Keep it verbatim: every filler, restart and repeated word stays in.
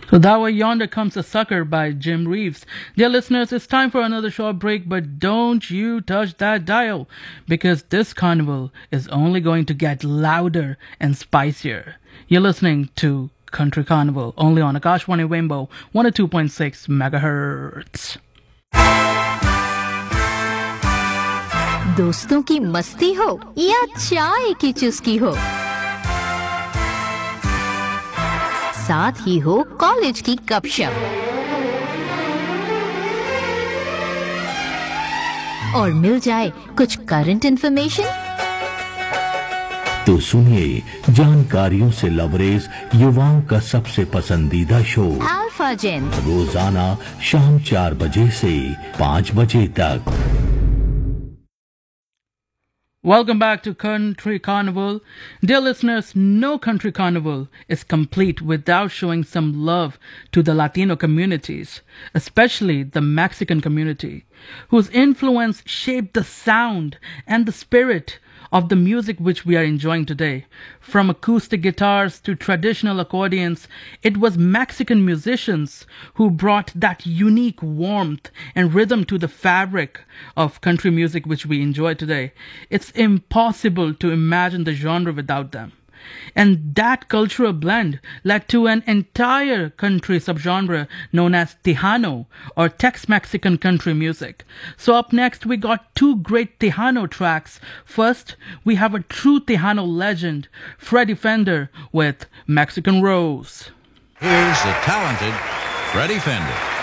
So that way, Yonder Comes a Sucker by Jim Reeves. Dear listeners, it's time for another short break, but don't you touch that dial, because this carnival is only going to get louder and spicier. You're listening to Country Carnival, only on Akashwani Rainbow one oh two point six megahertz. दोस्तों की मस्ती हो या चाय की चुस्की हो, साथ ही हो कॉलेज की गपशप और मिल जाए कुछ करंट इंफॉर्मेशन, तो सुनिए जानकारियों से लबरेज युवाओं का सबसे पसंदीदा शो अल्फा जेन, रोजाना शाम चार बजे से पाँच बजे तक। Welcome back to Country Carnival. Dear listeners, no Country Carnival is complete without showing some love to the Latino communities, especially the Mexican community, whose influence shaped the sound and the spirit of the music which we are enjoying today. From acoustic guitars to traditional accordions, it was Mexican musicians who brought that unique warmth and rhythm to the fabric of country music which we enjoy today. It's impossible to imagine the genre without them. And that cultural blend led to an entire country subgenre known as Tejano, or Tex-Mexican country music. So up next, we got two great Tejano tracks. First, we have a true Tejano legend, Freddie Fender with Mexican Rose. Here's the talented Freddie Fender.